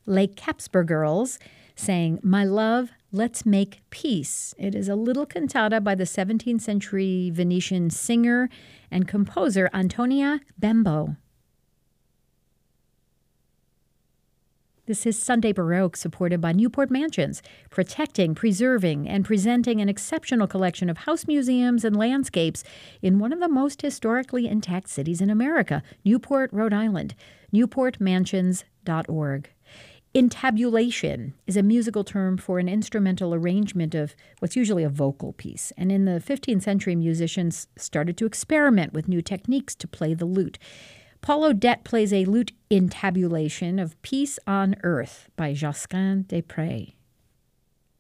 Les Capsper Girls sang My Love, Let's Make Peace. It is a little cantata by the 17th century Venetian singer and composer Antonia Bembo. This is Sunday Baroque, supported by Newport Mansions, protecting, preserving, and presenting an exceptional collection of house museums and landscapes in one of the most historically intact cities in America, Newport, Rhode Island. NewportMansions.org. Intabulation is a musical term for an instrumental arrangement of what's usually a vocal piece. And in the 15th century, musicians started to experiment with new techniques to play the lute. Paul Odette plays a lute intabulation of Peace on Earth by Josquin des Prez.